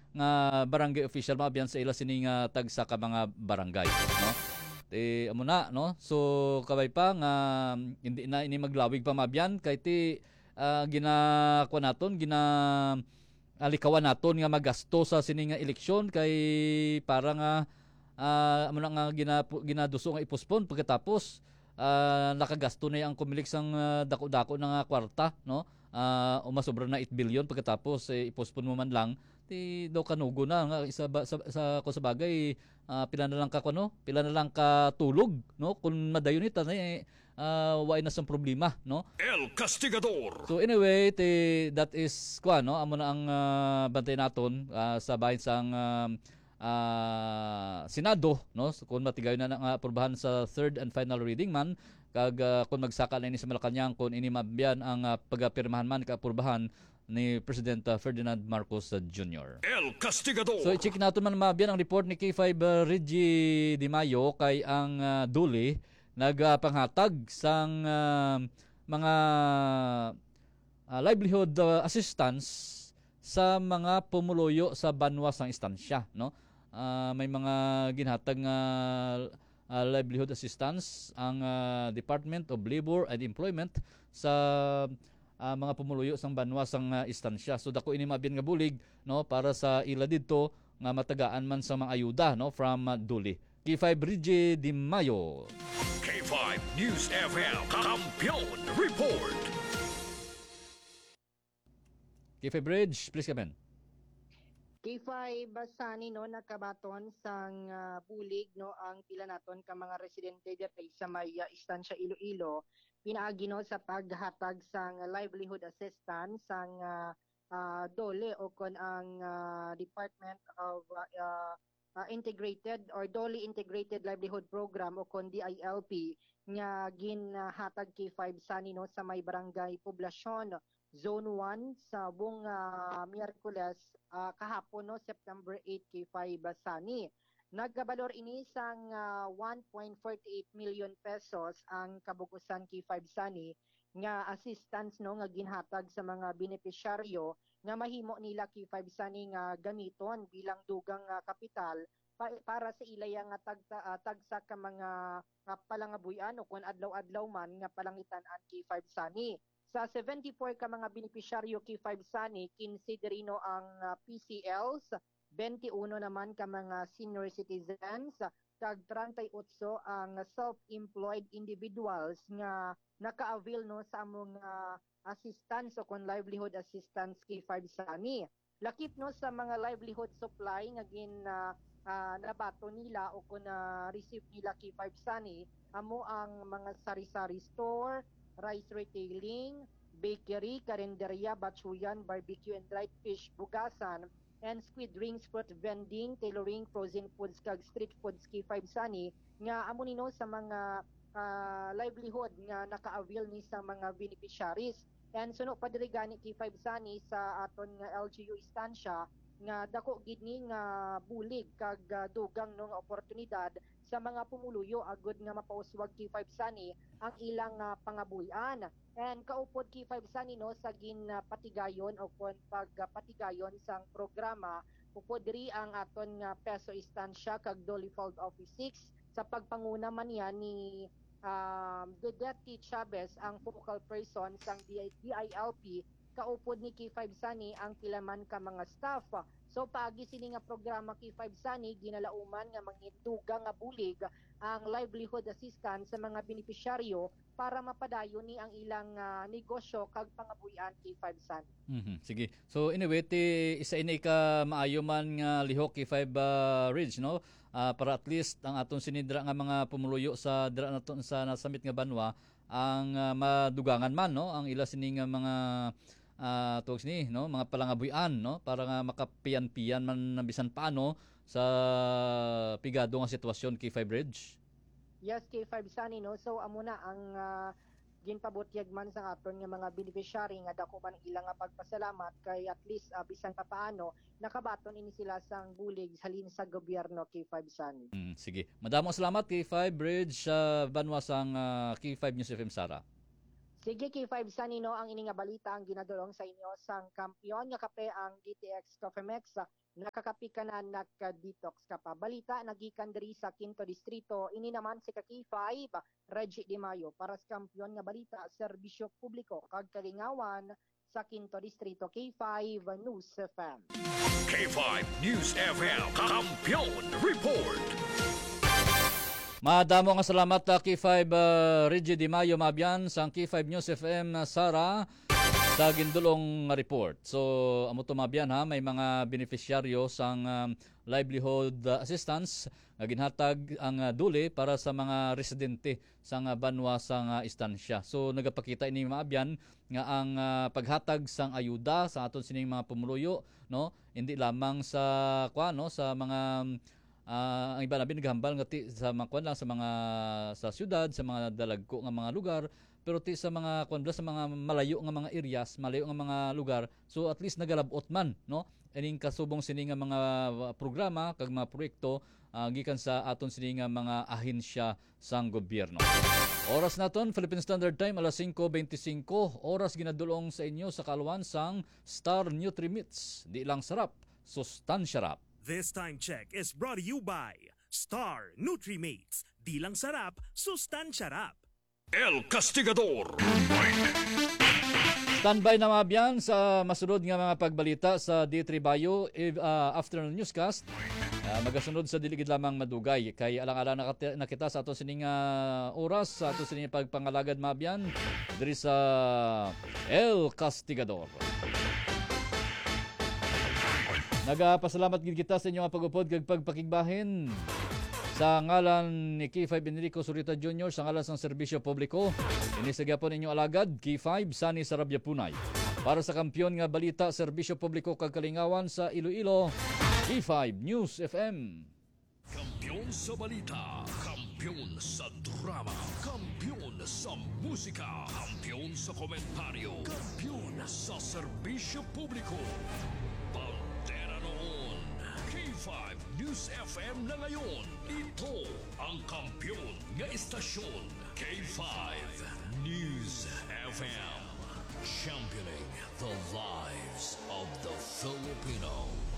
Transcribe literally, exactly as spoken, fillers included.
nga barangay official maabyan sa ila sining uh, tagsa ka mga barangay, no? Ti amo na, no? So kabay pa nga hindi na ini maglawig pa maabyan kay ti uh, gina kuan naton gina alikawan naton nga magasto sa sining nga eleksyon kay para nga uh, amo na nga gina, ginaduso nga ipospon pagkatapos uh, nakagasto na ang kumilik sang uh, dako-dako na nga kwarta, no? Uh, umasobra na eight billion pagkatapos eh, ipospon mo man lang ti daw kanugo na nga isa ba, sa, sa ko sa bagay uh, pila na lang ka kuno pila na lang ka tulog, no? Kung madayon ita eh, uh, way na sang problema, no? El Castigador. So anyway, te, that is kwa, no? Amo na ang uh, bantay naton uh, sa bahin sang uh, uh, Senado, no? So, kung matigayon na nga aprobahan sa third and final reading man kag uh, kung magsaka na ini sa Malacañang kung ini mabyan ang uh, pagapirmahan man kaaprubahan ni President uh, Ferdinand Marcos uh, Junior El Castigador. So i-check natin man mabyan ang report ni K five uh, Reggie Di Mayo kay ang uh, duli nagpanghatag sang uh, mga uh, livelihood uh, assistance sa mga pumuluyo sa banwa sang istansya, no? Uh, may mga ginhatag nga uh, livelihood assistance ang uh, Department of Labor and Employment sa uh, mga pumuluyo sang banwa sang uh, istansya. So dako ini mabyan nga bulig, no, para sa ila didto nga matagaan man sa mga ayuda, no, from uh, duli. K five Reggie Di Mayo. K five News F M Kampiyon Report. K five Bridge, please come in. K five Basani no nakabaton sang uh, bulig no ang pila naton ka mga residente diri sa may uh, istansya Iloilo pinaagi no sa paghatag sang livelihood assistance sang uh, uh, dole o kon ang uh, Department of uh, uh, uh, Integrated or Dole Integrated Livelihood Program o kon D I L P nga ginhatag K five Sani no sa may barangay Poblasyon Zone one sa buong uh, Miyerkules uh, kahapon no September eight K five Sani. Nagkabalor ini sang uh, one point four eight million pesos ang kabugusan K five Sani nga assistance no nga ginhatag sa mga benepisyaryo nga mahimo nila K five Sani nga gamiton bilang dugang uh, kapital pa, para sa ilaya nga tagta, uh, tagsa ka mga uh, palangabuyan o kung adlaw-adlaw man nga palangitan-an K five Sani. Sa seventy-four ka mga benepisyaryo K five Sani, kinsiderino ang uh, P C Ls, twenty-one naman ka mga senior citizens, kag thirty-eight ang self-employed individuals nga naka-avail no sa among uh, assistance o kon livelihood assistance K five Sani. Lakip no sa mga livelihood supply nga gin uh, uh, nabato nila o kon uh, receive nila K five Sani, amo ang mga sari-sari store, rice retailing, bakery, karinderya, batsuyan, barbecue and dried fish, bugasan, and squid rings, fruit vending, tailoring, frozen foods, kag street foods K five Sani nga amo nino sa mga uh, livelihood nga naka-avail ni sa mga beneficiaries. And suno pa diri gani K five Sani sa aton nga L G U istansya nga dako gid ni nga bulig kag uh, dugang no nga oportunidad sa mga pumuluyo agud nga mapauswag K five Sani ang ilang uh, pangabuyan. And kaupod K five Sani no sa ginpatigayon uh, o kon pagpatigayon uh, sang programa upod diri ang aton nga Peso Istansya kag Dolifold Office six sa pagpanguna man yan ni um, Dedeti Chavez ang focal person sang D I L P. Kaupod ni K five Sani ang pilaman ka mga staff. So paagi sini nga programa K five Sani ginalauman nga manginduga nga bulig ang livelihood assistance sa mga benepisyaryo para mapadayon ni ang ilang uh, negosyo kag pangabuyan K five Sani. Mm-hmm. Sige. So anyway, ti isa ini ka maayo man nga lihok K five uh, Ridge, no? Uh, para at least ang aton sinidra nga mga pumuluyo sa dira naton sa nasamit nga banwa ang uh, madugangan man, no? Ang ila sini nga mga uh, tugs ni, no, mga palangabuyan, no, para nga makapian-pian man na bisan paano sa pigado nga sitwasyon K five Bridge. Yes, K five Sani no. So amo na ang uh, ginpabutyag man sa aton nga mga beneficiary nga dako man ilang nga pagpasalamat kay at least uh, bisan pa paano nakabaton ini sila sang bulig halin sa gobyerno K five Sani. Mm, sige. Madamong salamat K five Bridge sa uh, banwa sang uh, K five News F M Sara. Sige K five Sani no ang ini nga balita ang ginadulong sa inyo sang kampiyon nga kape ang D T X Coffee Mix nakakapi ka na naka-detox ka pa. Balita nagikan diri sa Quinto Distrito, ini naman si ka K five Reggie Di Mayo para sa kampiyon nga balita serbisyo publiko kag kalingawan sa Quinto Distrito. K five News F M. K five News F M Kampiyon Report. Madamo nga salamat uh, K five uh, Reggie Di Mayo mabyan sang K five News F M uh, Sara sa gindulong nga report. So amo to mabyan ha, may mga beneficiaryo sang um, livelihood uh, assistance nga ginhatag ang uh, duli para sa mga residente sang uh, banwa sang uh, istansya. So nagapakita ini mabyan nga ang uh, paghatag sang ayuda sa aton sining mga pumuluyo, no, hindi lamang sa kwa no sa mga Uh, ang iba namin naghambal nga ti sa mga kwan lang sa mga sa syudad, sa mga dalagko nga mga lugar, pero ti sa mga kwan sa mga malayo nga mga areas, malayo nga mga lugar, so at least nagalabot man, no? Ining kasubong sini nga mga programa kag mga proyekto uh, gikan sa aton sini nga mga ahensya sang gobyerno. Oras naton Philippine Standard Time alas singko bentisinkko, oras ginadulong sa inyo sa kalwan sang Star Nutrimits. Di lang sarap, sustansya rap. This time check is brought to you by Star Nutrimates. Di lang sarap, sustansya rap. El Castigador. Standby na mabyan sa masunod nga mga pagbalita sa D three Bayo uh, afternoon newscast. Uh, magasunod sa diligid lamang madugay. Kay alang-alang na kita sa ato sining uh, oras, sa ato sining pagpangalagad mabyan diri sa El Castigador. Nagapasalamat gid kita sa inyong pag-upod kag pagpakigbahin. Sa ngalan ni K five Enrico Surita Junior, sa ngalan ng serbisyo publiko, inisagapon ninyo alagad K five Sani Sarabia Punay. Para sa kampiyon nga balita serbisyo publiko kag kalingawan sa Iloilo, K five News F M. Kampiyon sa balita, kampiyon sa drama, kampiyon sa musika, kampiyon sa komentaryo, kampiyon sa serbisyo publiko. K five News F M na ngayon. Ito ang kampiyon nga istasyon. K five News F M. Championing the lives of the Filipino.